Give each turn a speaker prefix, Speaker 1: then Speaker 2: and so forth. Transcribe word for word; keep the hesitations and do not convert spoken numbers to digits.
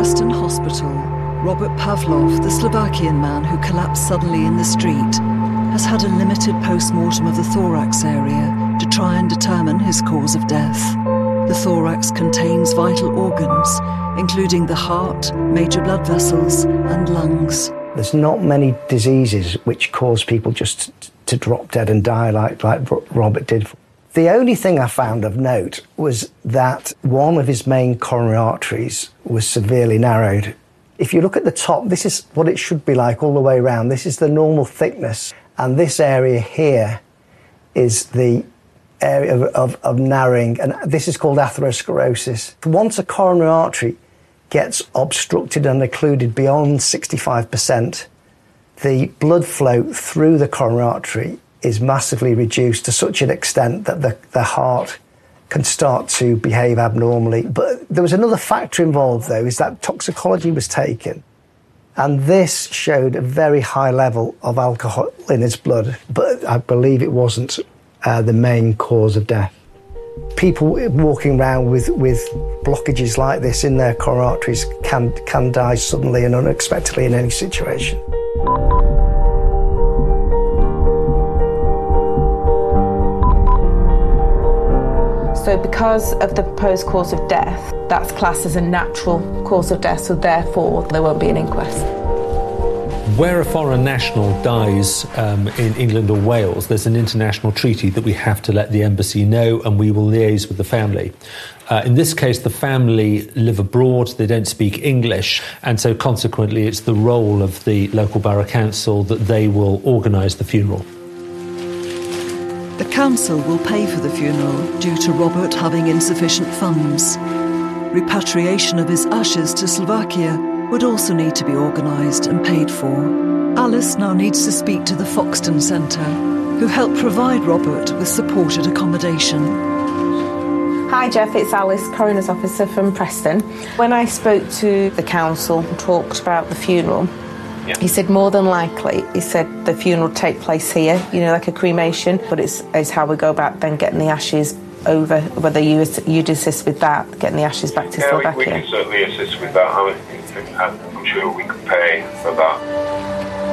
Speaker 1: Preston Hospital, Robert Pavlov, the Slovakian man who collapsed suddenly in the street, has had a limited post-mortem of the thorax area to try and determine his cause of death. The thorax contains vital organs, including the heart, major blood vessels and lungs.
Speaker 2: There's not many diseases which cause people just to drop dead and die like, like Robert did. The only thing I found of note was that one of his main coronary arteries was severely narrowed. If you look at the top, this is what it should be like all the way around. This is the normal thickness, and this area here is the area of, of, of narrowing, and this is called atherosclerosis. Once a coronary artery gets obstructed and occluded beyond sixty-five percent, the blood flow through the coronary artery is massively reduced to such an extent that the, the heart can start to behave abnormally. But there was another factor involved, though, is that toxicology was taken, and this showed a very high level of alcohol in his blood, but I believe it wasn't uh, the main cause of death. People walking around with, with blockages like this in their coronary arteries can, can die suddenly and unexpectedly in any situation.
Speaker 3: So because of the proposed cause of death, that's classed as a natural cause of death, so therefore there won't be an inquest.
Speaker 4: Where a foreign national dies um, in England or Wales, there's an international treaty that we have to let the embassy know, and we will liaise with the family. Uh, in this case, the family live abroad, they don't speak English, and so consequently it's the role of the local borough council that they will organise the funeral.
Speaker 1: The council will pay for the funeral due to Robert having insufficient funds. Repatriation of his ashes to Slovakia would also need to be organised and paid for. Alice now needs to speak to the Foxton Centre, who helped provide Robert with supported accommodation.
Speaker 3: Hi Jeff, it's Alice, Coroner's Officer from Preston. When I spoke to the council and talked about the funeral, yeah. He said more than likely, he said the funeral will take place here, you know, like a cremation, but it's, it's how we go about then getting the ashes over, whether you, you'd assist with that, getting the ashes back to
Speaker 5: yeah,
Speaker 3: Slovakia.
Speaker 5: We, we can certainly assist with that. I mean, I'm sure we could pay for that.